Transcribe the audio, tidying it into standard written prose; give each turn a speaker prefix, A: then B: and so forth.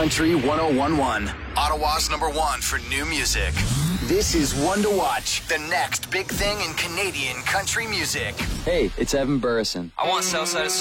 A: Country 101.1. Ottawa's #1 for new music. This is One to Watch, the next big thing in Canadian country music.
B: Hey, it's Evan Burrison.
C: I want Southside